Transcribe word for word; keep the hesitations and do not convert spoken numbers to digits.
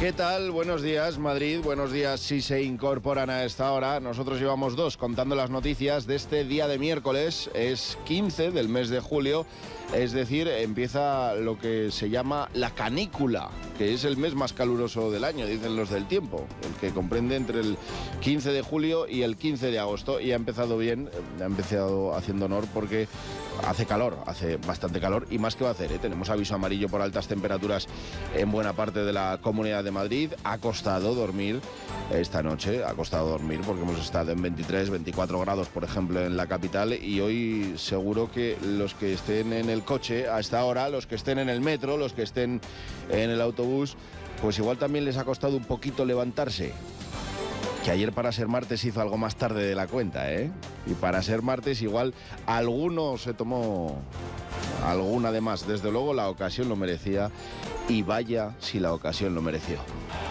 ¿Qué tal? Buenos días, Madrid. Buenos días si se incorporan a esta hora. Nosotros llevamos dos contando las noticias de este día de miércoles. Es quince del mes de julio. Es decir, empieza lo que se llama la canícula, que es el mes más caluroso del año, dicen los del tiempo, el que comprende entre el quince de julio y el quince de agosto. Y ha empezado bien, ha empezado haciendo honor porque hace calor, hace bastante calor y más que va a hacer, ¿eh? Tenemos aviso amarillo por altas temperaturas en buena parte de la Comunidad de Madrid. Ha costado dormir esta noche, ha costado dormir porque hemos estado en veintitrés, veinticuatro grados, por ejemplo, en la capital, y hoy seguro que los que estén en el coche a esta hora, los que estén en el metro, los que estén en el autobús, pues igual también les ha costado un poquito levantarse. Que ayer para ser martes hizo algo más tarde de la cuenta, ¿eh? Y para ser martes igual alguno se tomó alguna de más. Desde luego la ocasión lo merecía y vaya si la ocasión lo mereció.